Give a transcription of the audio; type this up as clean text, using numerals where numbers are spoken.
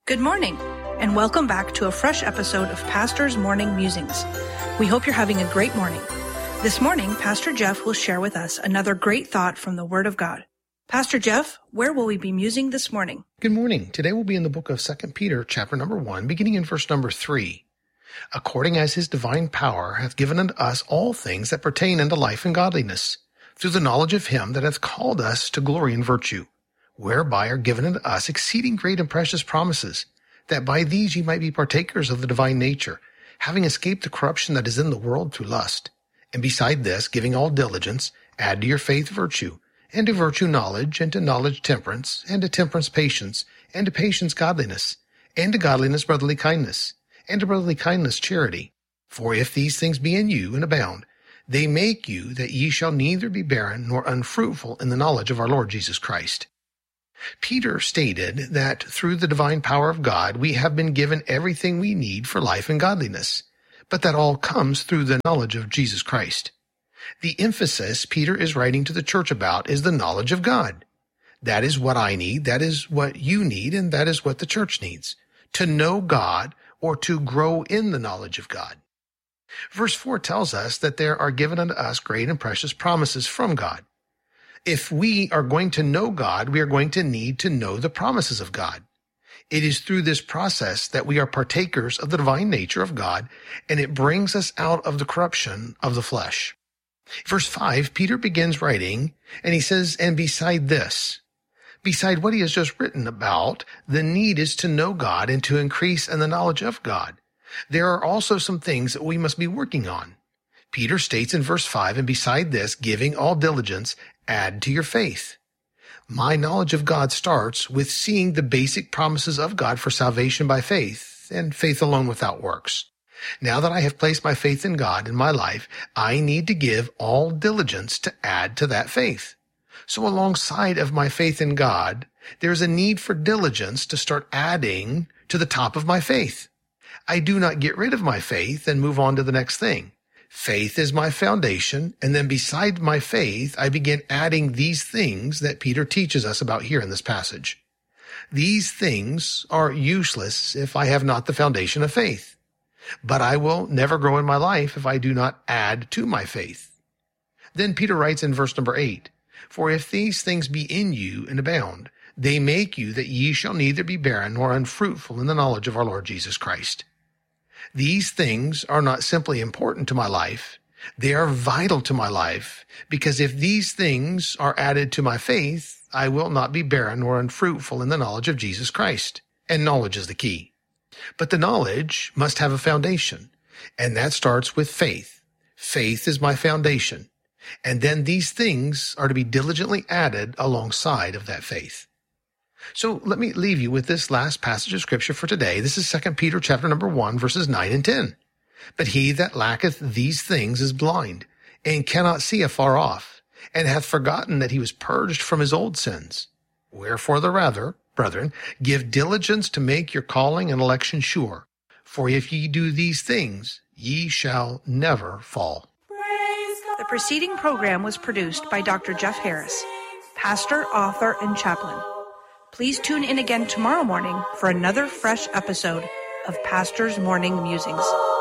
Good morning, and welcome back to a fresh episode of Pastor's Morning Musings. We hope you're having a great morning. This morning, Pastor Jeff will share with us another great thought from the Word of God. Pastor Jeff, where will we be musing this morning? Good morning. Today we'll be in the book of 2 Peter, chapter number 1, beginning in verse number 3. According as his divine power hath given unto us all things that pertain unto life and godliness, through the knowledge of him that hath called us to glory and virtue, whereby are given unto us exceeding great and precious promises, that by these ye might be partakers of the divine nature, having escaped the corruption that is in the world through lust. And beside this, giving all diligence, add to your faith virtue, and to virtue knowledge, and to knowledge temperance, and to temperance patience, and to patience godliness, and to godliness brotherly kindness, and to brotherly kindness charity. For if these things be in you and abound, they make you that ye shall neither be barren nor unfruitful in the knowledge of our Lord Jesus Christ. Peter stated that through the divine power of God, we have been given everything we need for life and godliness, but that all comes through the knowledge of Jesus Christ. The emphasis Peter is writing to the church about is the knowledge of God. That is what I need, that is what you need, and that is what the church needs, to know God or to grow in the knowledge of God. Verse 4 tells us that there are given unto us great and precious promises from God. If we are going to know God, we are going to need to know the promises of God. It is through this process that we are partakers of the divine nature of God, and it brings us out of the corruption of the flesh. Verse 5, Peter begins writing, and he says, and beside this, beside what he has just written about, the need is to know God and to increase in the knowledge of God. There are also some things that we must be working on. Peter states in verse 5, and beside this, giving all diligence, add to your faith. My knowledge of God starts with seeing the basic promises of God for salvation by faith, and faith alone without works. Now that I have placed my faith in God in my life, I need to give all diligence to add to that faith. So alongside of my faith in God, there's a need for diligence to start adding to the top of my faith. I do not get rid of my faith and move on to the next thing. Faith is my foundation, and then beside my faith, I begin adding these things that Peter teaches us about here in this passage. These things are useless if I have not the foundation of faith, but I will never grow in my life if I do not add to my faith. Then Peter writes in verse number 8, for if these things be in you and abound, they make you that ye shall neither be barren nor unfruitful in the knowledge of our Lord Jesus Christ. These things are not simply important to my life. They are vital to my life, because if these things are added to my faith, I will not be barren or unfruitful in the knowledge of Jesus Christ. And knowledge is the key. But the knowledge must have a foundation, and that starts with faith. Faith is my foundation. And then these things are to be diligently added alongside of that faith. So let me leave you with this last passage of scripture for today. This is 2 Peter chapter number 1, verses 9 and 10. But he that lacketh these things is blind, and cannot see afar off, and hath forgotten that he was purged from his old sins. Wherefore the rather, brethren, give diligence to make your calling and election sure. For if ye do these things, ye shall never fall. The preceding program was produced by Dr. Jeff Harris, pastor, author, and chaplain. Please tune in again tomorrow morning for another fresh episode of Pastor's Morning Musings.